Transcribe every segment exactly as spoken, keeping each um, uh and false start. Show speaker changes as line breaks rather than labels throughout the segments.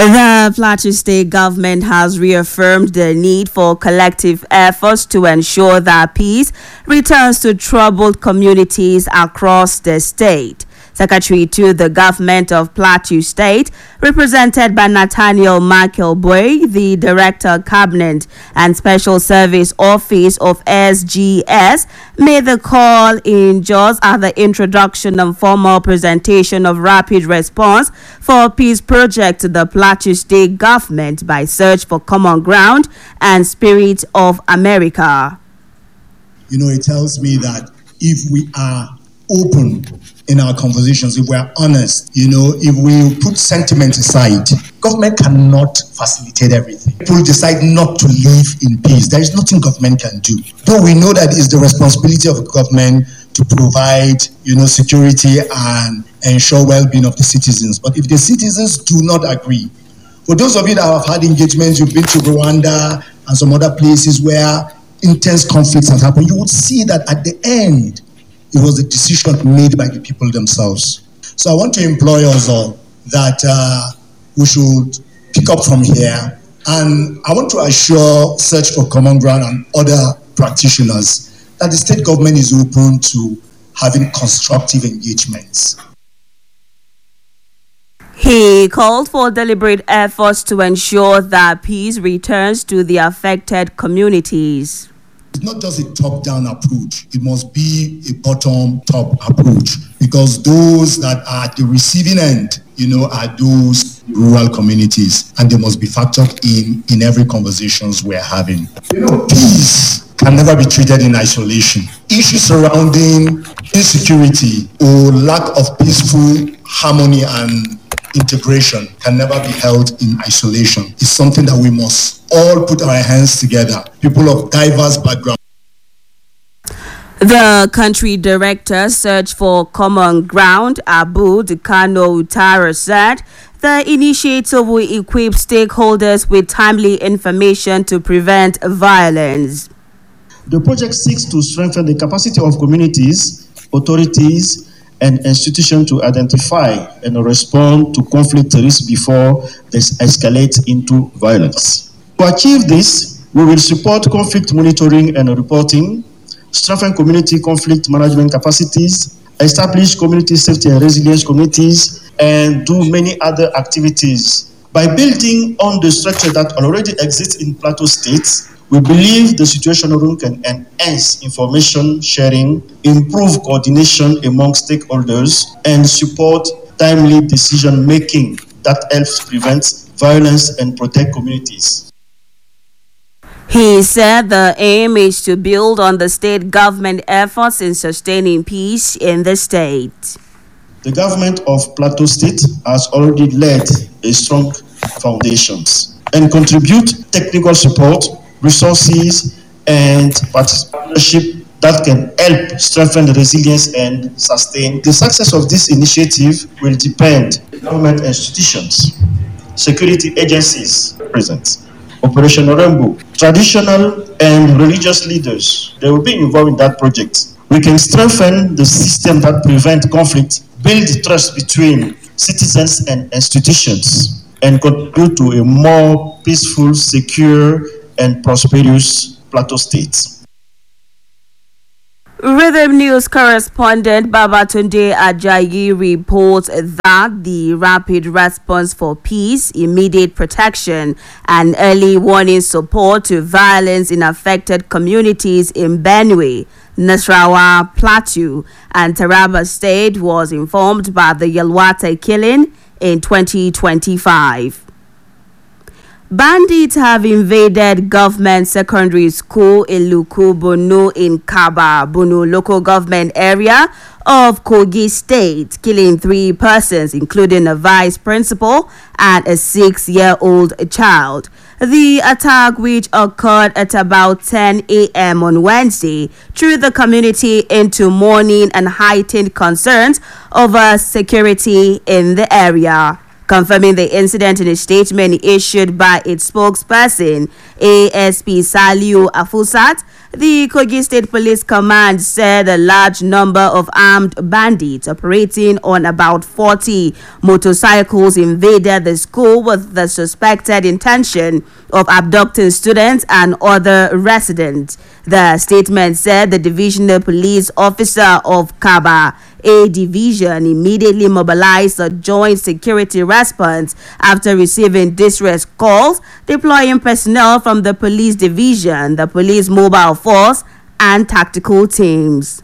The Plateau State government has reaffirmed the need for collective efforts to ensure that peace returns to troubled communities across the state. Secretary to the government of Plateau State, represented by Nathaniel McElboy, the Director Cabinet and Special Service Office of S G S, made the call in Jos at the introduction and formal presentation of Rapid Response for Peace project to the Plateau State government by Search for Common Ground and Spirit of America.
You know, it tells me that if we are open in our conversations, if we are honest, you know, if we put sentiment aside, government cannot facilitate everything. People decide not to live in peace. There is nothing government can do. Though we know that it's the responsibility of the government to provide, you know, security and ensure well-being of the citizens. But if the citizens do not agree, for those of you that have had engagements, you've been to Rwanda and some other places where intense conflicts have happened, you would see that at the end, it was a decision made by the people themselves. So I want to employ us all that uh, we should pick up from here. And I want to assure Search for Common Ground and other practitioners that the state government is open to having constructive engagements.
He called for deliberate efforts to ensure that peace returns to the affected communities.
It's not just a top-down approach. It must be a bottom-top approach, because those that are at the receiving end, you know, are those rural communities, and they must be factored in in every conversations we're having. You know, peace can never be treated in isolation. Issues surrounding insecurity or lack of peaceful harmony and integration can never be held in isolation. It's something that we must all put our hands together, people of diverse backgrounds.
The country director, Search for Common Ground, Abu Dikano Utara, said the initiative will equip stakeholders with timely information to prevent violence.
The project seeks to strengthen the capacity of communities, authorities, and institutions to identify and respond to conflict risks before they escalate into violence. To achieve this, we will support conflict monitoring and reporting, strengthen community conflict management capacities, establish community safety and resilience committees, and do many other activities. By building on the structure that already exists in Plateau State, we believe the Situation Room can enhance information sharing, improve coordination among stakeholders, and support timely decision-making that helps prevent violence and protect communities.
He said the aim is to build on the state government efforts in sustaining peace in the state.
The government of Plateau State has already laid a strong foundations and contribute technical support, resources, and partnership that can help strengthen the resilience and sustain. The success of this initiative will depend on government institutions, security agencies present, Operation Rainbow, traditional and religious leaders. They will be involved in that project. We can strengthen the system that prevents conflict, build trust between citizens and institutions, and contribute to a more peaceful, secure, and prosperous Plateau State.
Rhythm News correspondent Babatunde Ajayi reports that the Rapid Response for Peace, immediate protection, and early warning support to violence in affected communities in Benue, Nasarawa, Plateau, and Taraba State was informed by the Yelwata killing in twenty twenty-five. Bandits have invaded government secondary school in Luku Bunu in Kaba Bunu local government area of Kogi State, killing three persons, including a vice principal and a six-year-old child. The attack, which occurred at about ten a.m. on Wednesday, threw the community into mourning and heightened concerns over security in the area. Confirming the incident in a statement issued by its spokesperson, A S P Saliu Afusat, The Kogi State Police Command said a large number of armed bandits operating on about forty motorcycles invaded the school with the suspected intention of abducting students and other residents. The statement said the divisional police officer of Kaba A Division immediately mobilized a joint security response after receiving distress calls, deploying personnel from the police division, the police mobile force, and tactical teams.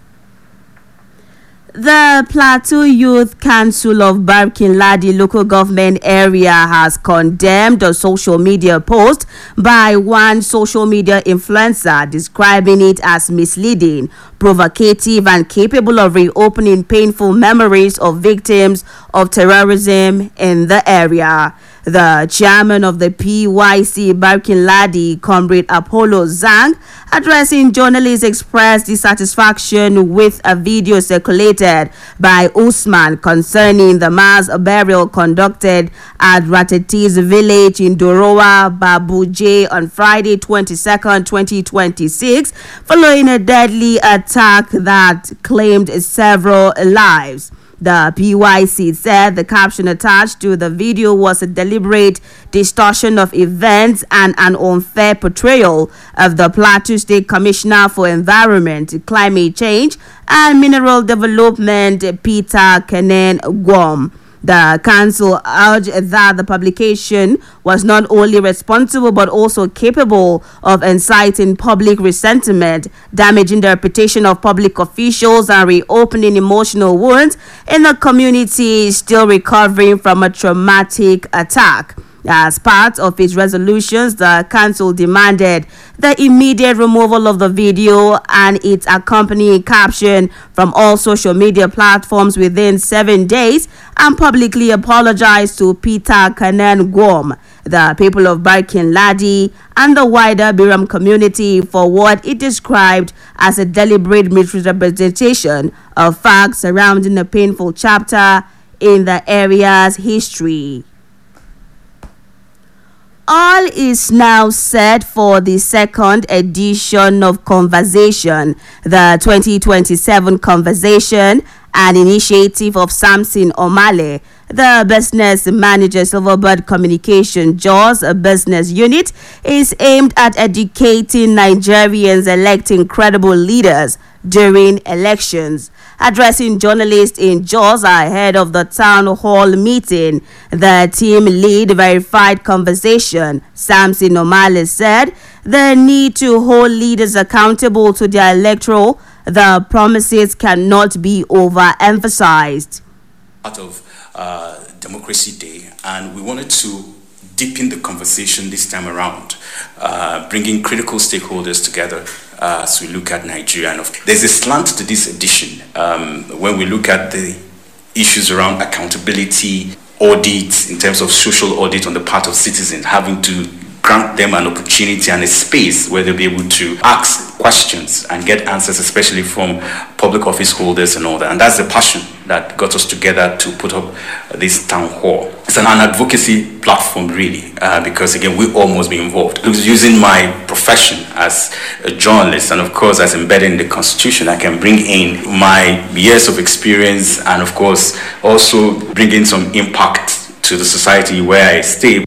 The Plateau Youth Council of Barkin Ladi local government area has condemned a social media post by one social media influencer describing it as misleading, provocative, and capable of reopening painful memories of victims of terrorism in the area. The chairman of the P Y C Barkin Ladi, Comrade Apollo Zhang, addressing journalists, expressed dissatisfaction with a video circulated by Usman concerning the mass burial conducted at Ratetis village in Dorowa, Babuje on Friday twenty-second, twenty twenty-six, following a deadly attack that claimed several lives. The P Y C said the caption attached to the video was a deliberate distortion of events and an unfair portrayal of the Plateau State Commissioner for Environment, Climate Change and Mineral Development, Peter Kenen Gwom. The council urged that the publication was not only responsible but also capable of inciting public resentment, damaging the reputation of public officials, and reopening emotional wounds in a community still recovering from a traumatic attack. As part of its resolutions, the council demanded the immediate removal of the video and its accompanying caption from all social media platforms within seven days and publicly apologized to Peter Kenen Gwom, the people of Barkin Ladi, and the wider Biram community for what it described as a deliberate misrepresentation of facts surrounding a painful chapter in the area's history. All is now set for the second edition of Conversation, the twenty twenty-seven Conversation, an initiative of Samson Omale. The business manager, Silverbird Communication Jaws, a business unit, is aimed at educating Nigerians electing credible leaders during elections. Addressing journalists in Jaws ahead of the town hall meeting, the team lead verified Conversation, Samson Omale, said the need to hold leaders accountable to their electoral, the promises cannot be overemphasized.
Part of uh, Democracy Day, and we wanted to deepen the conversation this time around, uh, bringing critical stakeholders together uh, as we look at Nigeria. And there's a slant to this edition um, when we look at the issues around accountability, audits, in terms of social audit on the part of citizens, having to grant them an opportunity and a space where they'll be able to ask questions and get answers, especially from public office holders and all that. And that's the passion that got us together to put up this town hall. It's an, an advocacy platform, really, uh, because, again, we all must be involved. Using my profession as a journalist and, of course, as embedded in the Constitution, I can bring in my years of experience and, of course, also bring in some impact to the society where I stay.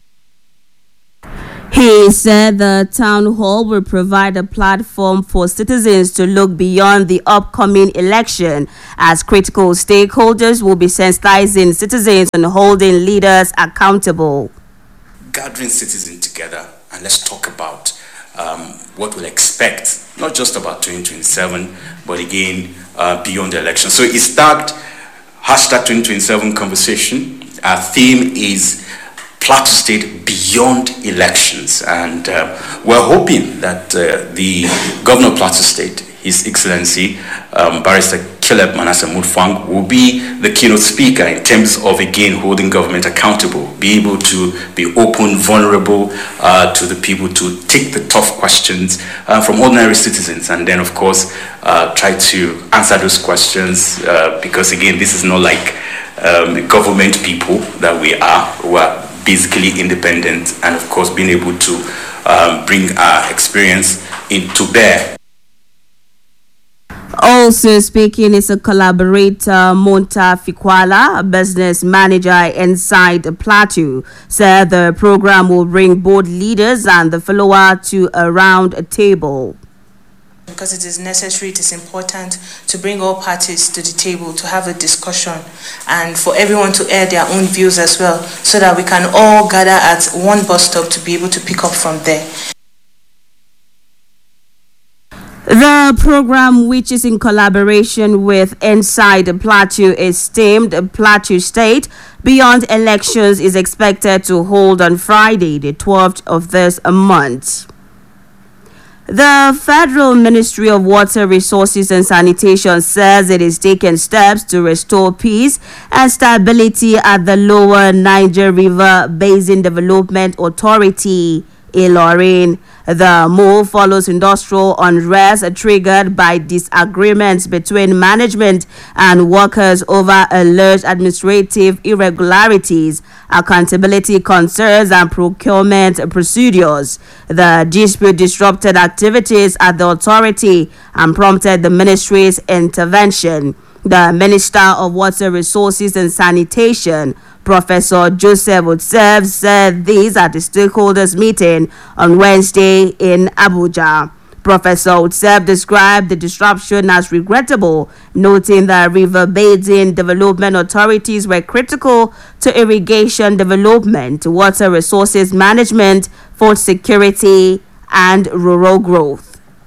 He said the town hall will provide a platform for citizens to look beyond the upcoming election, as critical stakeholders will be sensitizing citizens and holding leaders accountable.
Gathering citizens together, and let's talk about um, what we'll expect, not just about twenty twenty-seven, but again, uh, beyond the election. So it's tagged hashtag twenty twenty-seven Conversation. Our theme is Plateau State beyond elections, and uh, we're hoping that uh, the Governor of Plateau State, His Excellency um, Barrister Caleb Manasseh Mutfwang, will be the keynote speaker in terms of, again, holding government accountable, be able to be open, vulnerable uh, to the people, to take the tough questions uh, from ordinary citizens, and then, of course, uh, try to answer those questions uh, because, again, this is not like um, government people that we are. We're basically independent, and of course being able to um, bring our experience into bear.
Also speaking is a collaborator, Monta Fikwala, a business manager inside Plateau, said the program will bring both leaders and the follower to a round table.
Because it is necessary, it is important to bring all parties to the table to have a discussion and for everyone to air their own views as well, so that we can all gather at one bus stop to be able to pick up from there.
The program, which is in collaboration with Inside Plateau, is themed Plateau State Beyond Elections, is expected to hold on Friday, the twelfth of this month. The Federal Ministry of Water Resources and Sanitation says it is taking steps to restore peace and stability at the Lower Niger River Basin Development Authority, Ilorin. The move follows industrial unrest triggered by disagreements between management and workers over alleged administrative irregularities, accountability concerns, and procurement procedures. The dispute disrupted activities at the authority and prompted the ministry's intervention. The Minister of Water Resources and Sanitation, Professor Joseph Utsev, said these at the stakeholders meeting on Wednesday in Abuja. Professor Utsev described the disruption as regrettable, noting that river basin development authorities were critical to irrigation development, water resources management, food security, and rural growth.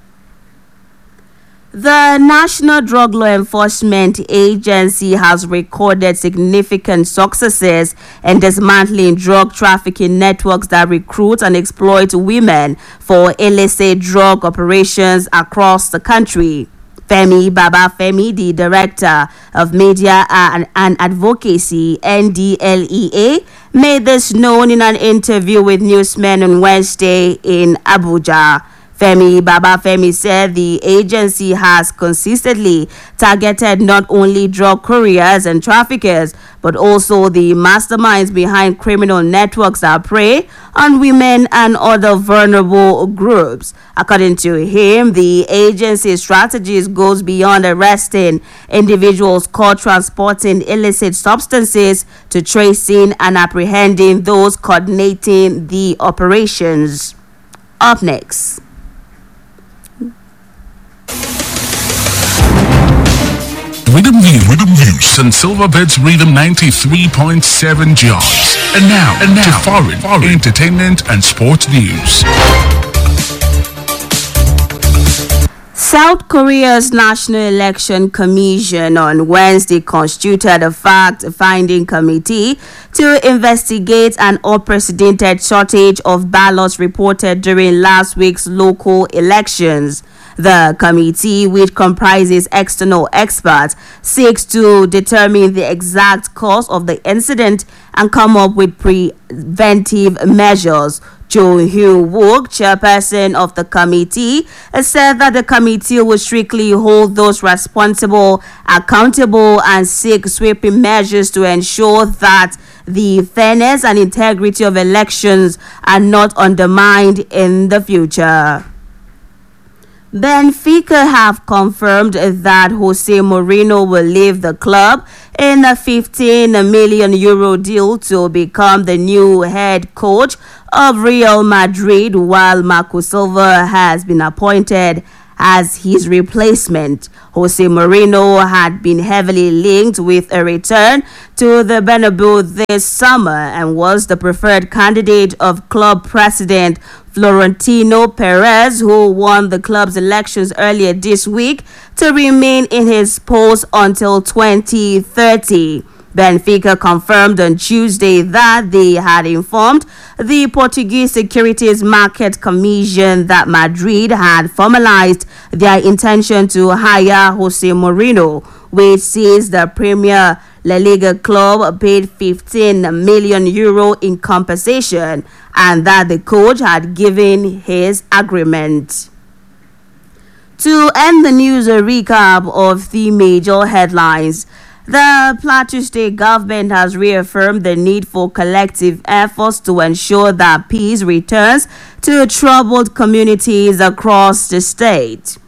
The National Drug Law Enforcement Agency has recorded significant successes in dismantling drug trafficking networks that recruit and exploit women for illicit drug operations across the country. Femi Babafemi, the Director of Media and, and Advocacy, N D L E A, made this known in an interview with newsmen on Wednesday in Abuja. Femi Babafemi said the agency has consistently targeted not only drug couriers and traffickers, but also the masterminds behind criminal networks that prey on women and other vulnerable groups. According to him, the agency's strategies goes beyond arresting individuals caught transporting illicit substances to tracing and apprehending those coordinating the operations. Up next.
Rhythm View, Rhythm View, Saint Silverbirds Rhythm ninety-three point seven jars. And now, and now, to foreign, foreign entertainment and sports news.
South Korea's National Election Commission on Wednesday constituted a fact-finding committee to investigate an unprecedented shortage of ballots reported during last week's local elections. The committee, which comprises external experts, seeks to determine the exact cause of the incident and come up with preventive measures. Jo Hyun-wook, chairperson of the committee, said that the committee will strictly hold those responsible accountable and seek sweeping measures to ensure that the fairness and integrity of elections are not undermined in the future. Benfica have confirmed that Jose Mourinho will leave the club in a fifteen million euro deal to become the new head coach of Real Madrid, while Marco Silva has been appointed as his replacement. Jose Mourinho had been heavily linked with a return to the Bernabeu this summer and was the preferred candidate of club president Florentino Perez, who won the club's elections earlier this week, to remain in his post until twenty thirty. Benfica confirmed on Tuesday that they had informed the Portuguese Securities Market Commission that Madrid had formalized their intention to hire Jose Mourinho, which sees the Premier La Liga club paid fifteen million euro in compensation, and that the coach had given his agreement. To end the news, a recap of the major headlines. The Plateau State government has reaffirmed the need for collective efforts to ensure that peace returns to troubled communities across the state.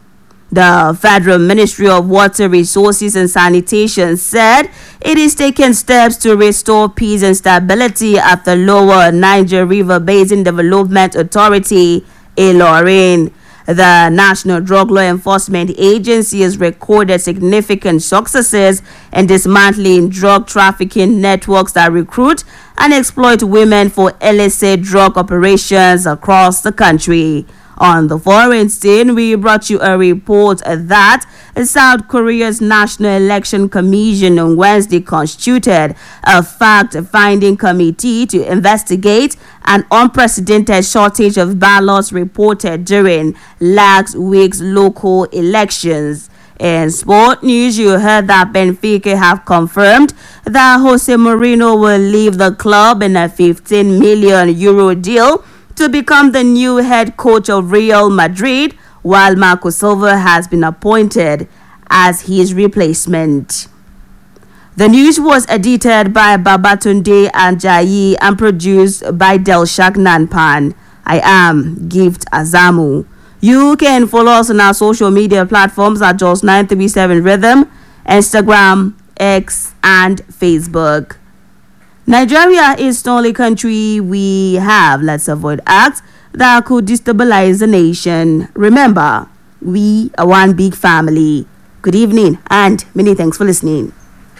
The Federal Ministry of Water Resources and Sanitation said it is taking steps to restore peace and stability at the Lower Niger River Basin Development Authority, Ilorin. The National Drug Law Enforcement Agency has recorded significant successes in dismantling drug trafficking networks that recruit and exploit women for illicit drug operations across the country. On the foreign scene, we brought you a report that South Korea's National Election Commission on Wednesday constituted a fact-finding committee to investigate an unprecedented shortage of ballots reported during last week's local elections. In sport news, you heard that Benfica have confirmed that Jose Mourinho will leave the club in a fifteen million euro deal to become the new head coach of Real Madrid, while Marco Silva has been appointed as his replacement. The news was edited by Babatunde Ajayi and produced by Delshak Nanpan. I am Gift Azamu. You can follow us on our social media platforms at Jos nine three seven Rhythm, Instagram, X, and Facebook. Nigeria is the only country we have. Let's avoid acts that could destabilize the nation. Remember, we are one big family. Good evening and many thanks for listening.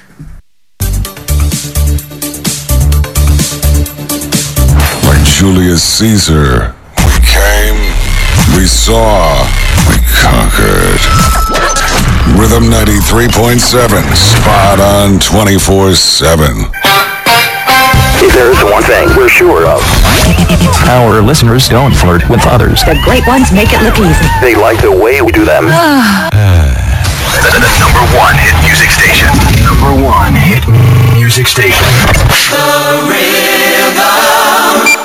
Like Julius Caesar, we came, we saw, we conquered. Rhythm ninety-three point seven, spot on twenty-four seven.
If there's one thing we're sure of,
our listeners don't flirt with others.
The great ones make it look easy.
They like the way we do them. the, the, the number one hit music station. Number one hit music station. The Rhythm.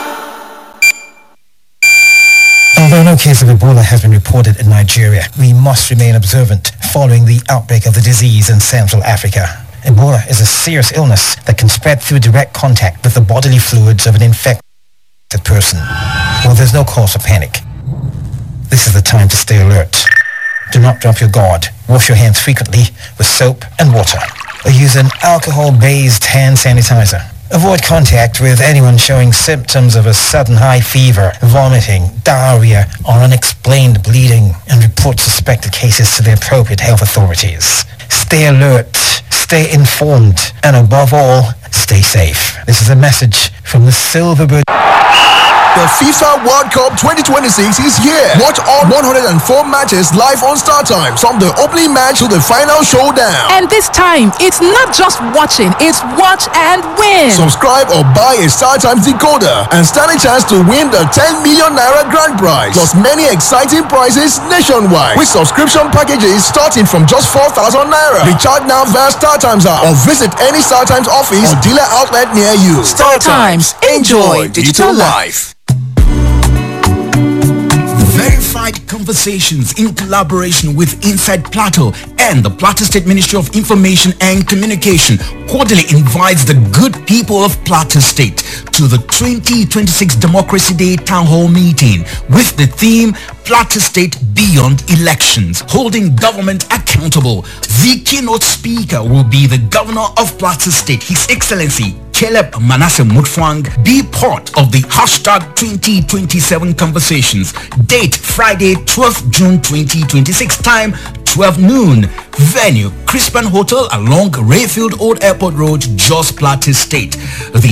Although no case of Ebola has been reported in Nigeria, we must remain observant following the outbreak of the disease in Central Africa. Ebola is a serious illness that can spread through direct contact with the bodily fluids of an infected person. Well, there's no cause for panic. This is the time to stay alert. Do not drop your guard. Wash your hands frequently with soap and water, or use an alcohol-based hand sanitizer. Avoid contact with anyone showing symptoms of a sudden high fever, vomiting, diarrhea, or unexplained bleeding, and report suspected cases to the appropriate health authorities. Stay alert, stay informed, and above all, stay safe. This is a message from the Silverbird.
The FIFA World Cup twenty twenty-six is here. Watch all one hundred four matches live on StarTimes, from the opening match to the final showdown.
And this time, it's not just watching, it's watch and win.
Subscribe or buy a StarTimes decoder and stand a chance to win the ten million naira grand prize, plus many exciting prizes nationwide with subscription packages starting from just four thousand naira. Recharge now via StarTimes app or visit any StarTimes office or dealer outlet near you.
StarTimes, enjoy digital life.
Verified Conversations in collaboration with Inside Plateau and the Plateau State Ministry of Information and Communication cordially invites the good people of Plateau State to the twenty twenty-six Democracy Day Town Hall meeting with the theme Plateau State Beyond Elections, holding government accountable. The keynote speaker will be the Governor of Plateau State, His Excellency Caleb Manasseh Mutfwang. Be part of the hashtag twenty twenty-seven conversations. Date Friday, twelfth June twenty twenty-six. Time twelve noon. Venue Crispan Hotel along Rayfield Old Airport Road, Jos Plateau State. The